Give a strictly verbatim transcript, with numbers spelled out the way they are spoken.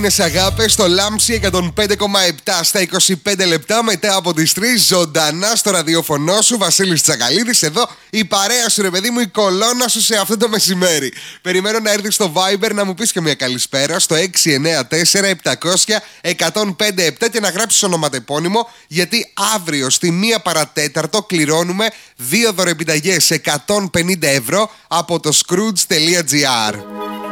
Σε αγάπες στο Λάμψη εκατόν πέντε κόμμα επτά στα είκοσι πέντε λεπτά μετά από τις τρεις, ζωντανά στο ραδιόφωνο σου, Βασίλης Τσακαλίδης. Εδώ η παρέα σου, ρε παιδί μου, η κολόνα σου σε αυτό το μεσημέρι. Περιμένω να έρθεις στο Viber να μου πεις και μια καλησπέρα στο έξι εννέα τέσσερα επτακόσια εκατόν πέντε επτά και να γράψεις ονοματεπώνυμο, γιατί αύριο στη μία παρατέταρτο κληρώνουμε δύο δωρεπιταγές εκατόν πενήντα ευρώ από το scrooge τελεία gr.